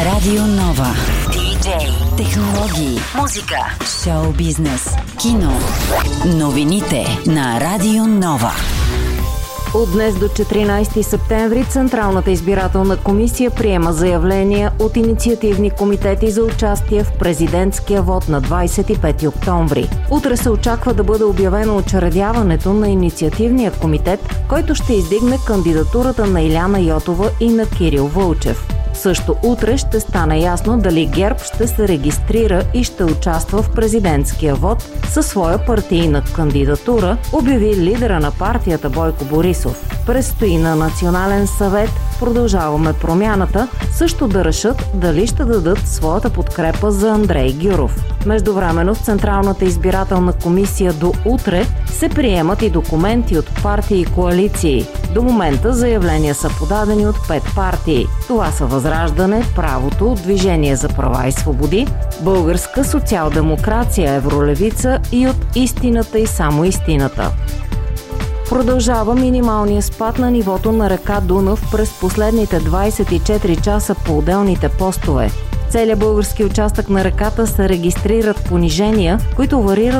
Радио Нова. Диджей, технологии, музика, шоу бизнес, кино. Новините на Радио Нова. От днес до 14 септември Централната избирателна комисия приема заявления от инициативни комитети за участие в президентския вод на 25 октомври. Утре се очаква да бъде обявено учредяването на инициативния комитет, който ще издигне кандидатурата на Иляна Йотова и на Кирил Вълчев. Също утре ще стане ясно дали ГЕРБ ще се регистрира и ще участва в президентския вод със своя партийна кандидатура, обяви лидера на партията Бойко Борисов. Предстои на Национален съвет "Продължаваме промяната" също да решат дали ще дадат своята подкрепа за Андрей Гюров. Междувременно в Централната избирателна комисия до утре се приемат и документи от партии и коалиции. До момента заявления са подадени от 5 партии. Това са Възраждане, Правото, Движение за права и свободи, Българска социал-демокрация, Евролевица и от Истината и само истината. Продължава минималния спад на нивото на река Дунав през последните 24 часа по отделните постове. В целия български участък на реката се регистрират понижения, които варират